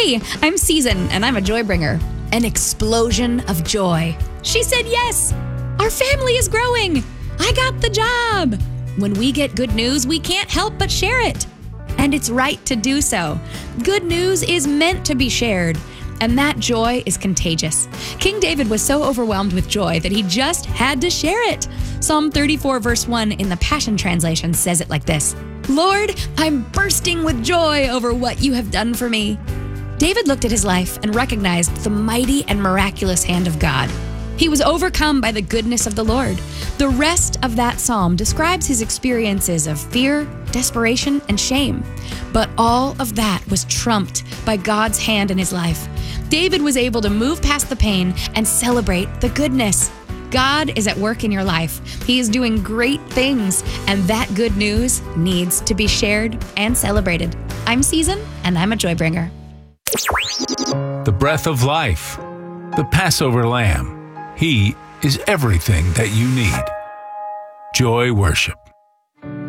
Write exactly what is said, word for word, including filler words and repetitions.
Hey, I'm Season, and I'm a joy bringer. An explosion of joy. She said yes. Our family is growing. I got the job. When we get good news, we can't help but share it. And it's right to do so. Good news is meant to be shared. And that joy is contagious. King David was so overwhelmed with joy that he just had to share it. Psalm thirty-four verse one in the Passion Translation says it like this: Lord, I'm bursting with joy over what you have done for me. David looked at his life and recognized the mighty and miraculous hand of God. He was overcome by the goodness of the Lord. The rest of that psalm describes his experiences of fear, desperation, and shame. But all of that was trumped by God's hand in his life. David was able to move past the pain and celebrate the goodness. God is at work in your life. He is doing great things, and that good news needs to be shared and celebrated. I'm Season, and I'm a joy bringer. The breath of life, the Passover Lamb. He is everything that you need. Joy Worship.